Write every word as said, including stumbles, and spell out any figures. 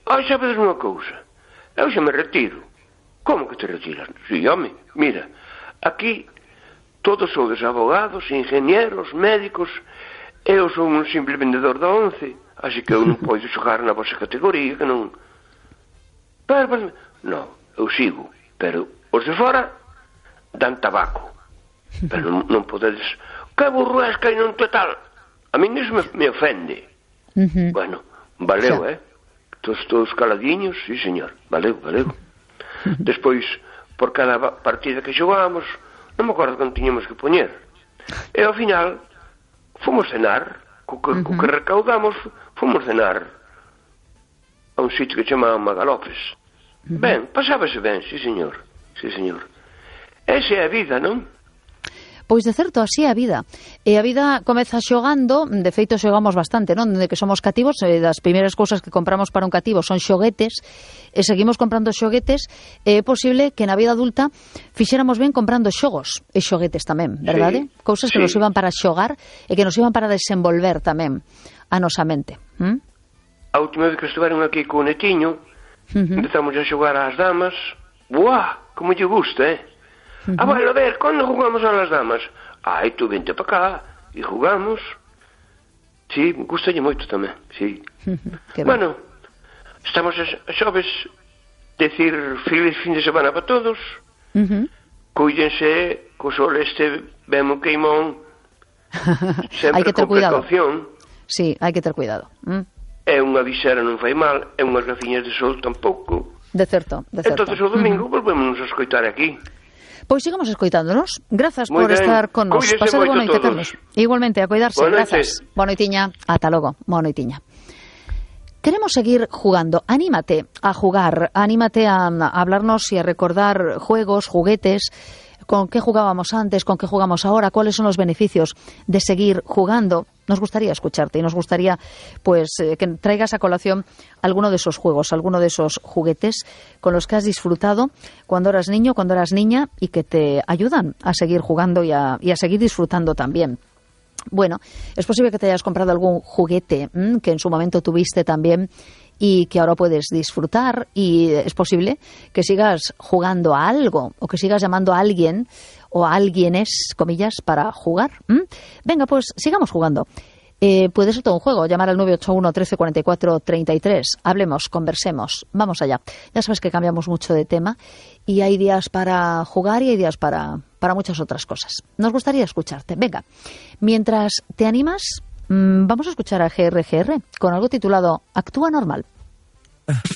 Ah, sabedes unha cousa? Eu xa me retiro. Como que te retiras? Si, home, mira, aquí todos sodes abogados, ingenieros, médicos, eu son un simple vendedor da once, así que eu non podo xogar na vosa categoría, que non... Pero, pero, non, eu sigo, pero os de fora dan tabaco, pero non, non podedes... Que burro és que non te tal? A mí iso me, me ofende. Uh-huh. Bueno, valeu, eh? Todos, todos caladiños, sí, señor, valeu, valeu. Despois, por cada partida que xogamos, non me acordo que tiñamos que poñer. E ao final, fomos cenar, co que, uh-huh. co que recaudamos, fomos cenar a un sitio que chamaban Magalofes. Uh-huh. Ben, pasábase ben, sí, señor, sí, señor. Esa é a vida, non? Pois de certo, así é a vida. E a vida comeza xogando, de feito xogamos bastante, non? De que somos cativos, e das primeiras cousas que compramos para un cativo son xoguetes, e seguimos comprando xoguetes, e é posible que na vida adulta fixéramos ben comprando xogos e xoguetes tamén, verdade? Sí, cousas que sí. Nos iban para xogar e que nos iban para desenvolver tamén a nosa mente. ¿Mm? A última vez que estiveron aquí co netiño, uh-huh. empezamos a xogar ás damas. Buah, como lle gusta, eh? Uh-huh. Ah, bueno, a ver, ¿cuándo jugamos a las damas? Ai, tú vente para cá e jugamos. Sí, gustalle moito tamén, sí. Uh-huh. Bueno, estamos a xoves, decir feliz fin de semana para todos. Uh-huh. Cuídense, co sol este vemo queimón. Sempre hai que ter con cuidado. Precaución. Sí, hai que ter cuidado. Mm. É unha visera non fai mal, é unhas gafiñas de sol tampouco. De certo, de certo. Entonces o domingo uh-huh. volvemos a escoitar aquí. Pois sigamos escoitándonos. Grazas Muy por ben. Estar con nos. Pasade boa noite, Carlos. Igualmente, a cuidarse. Boa Grazas. Boa noitiña. Ata logo. Boa noitiña. Queremos seguir jugando. Anímate a jugar. Anímate a, a hablarnos y a recordar juegos, juguetes. ¿Con qué jugábamos antes? ¿Con qué jugamos ahora? ¿Cuáles son los beneficios de seguir jugando? Nos gustaría escucharte y nos gustaría pues eh, que traigas a colación alguno de esos juegos, alguno de esos juguetes con los que has disfrutado cuando eras niño, cuando eras niña y que te ayudan a seguir jugando y a, y a seguir disfrutando también. Bueno, es posible que te hayas comprado algún juguete mmm, que en su momento tuviste también y que ahora puedes disfrutar, y es posible que sigas jugando a algo o que sigas llamando a alguien o a alguienes, comillas, para jugar. ¿Mm? Venga, pues sigamos jugando. Eh, puede ser todo un juego. Llamar al nueve ocho uno, trece, cuarenta y cuatro, treinta y tres. Hablemos, conversemos. Vamos allá. Ya sabes que cambiamos mucho de tema y hay días para jugar y hay días para, para muchas otras cosas. Nos gustaría escucharte. Venga, mientras te animas, mmm, vamos a escuchar a G R G R con algo titulado Actúa Normal.